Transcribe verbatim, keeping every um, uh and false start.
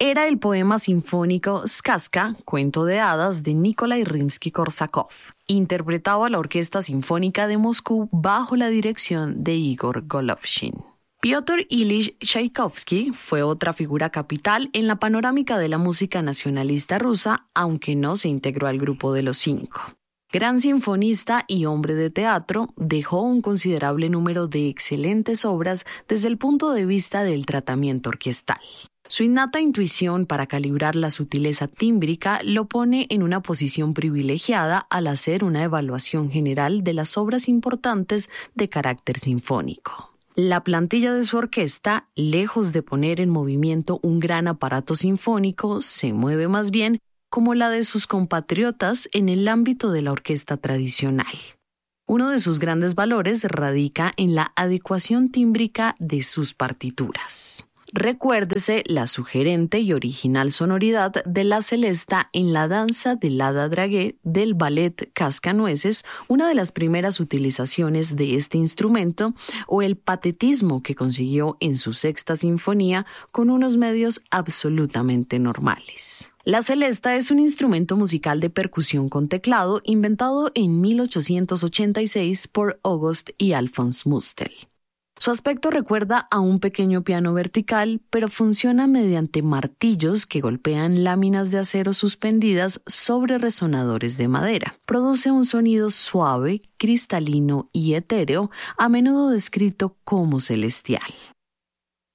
era el poema sinfónico Сказка, cuento de hadas de Nikolai Rimsky-Korsakov, interpretado a la Orquesta Sinfónica de Moscú bajo la dirección de Igor Golovshin. Piotr Ilich Tchaikovsky fue otra figura capital en la panorámica de la música nacionalista rusa, aunque no se integró al grupo de los cinco. Gran sinfonista y hombre de teatro, dejó un considerable número de excelentes obras desde el punto de vista del tratamiento orquestal. Su innata intuición para calibrar la sutileza tímbrica lo pone en una posición privilegiada al hacer una evaluación general de las obras importantes de carácter sinfónico. La plantilla de su orquesta, lejos de poner en movimiento un gran aparato sinfónico, se mueve más bien como la de sus compatriotas en el ámbito de la orquesta tradicional. Uno de sus grandes valores radica en la adecuación tímbrica de sus partituras. Recuérdese la sugerente y original sonoridad de la celesta en la danza del hada dragué del ballet Cascanueces, una de las primeras utilizaciones de este instrumento, o el patetismo que consiguió en su sexta sinfonía con unos medios absolutamente normales. La celesta es un instrumento musical de percusión con teclado inventado en mil ochocientos ochenta y seis por August y Alphonse Mustel. Su aspecto recuerda a un pequeño piano vertical, pero funciona mediante martillos que golpean láminas de acero suspendidas sobre resonadores de madera. Produce un sonido suave, cristalino y etéreo, a menudo descrito como celestial.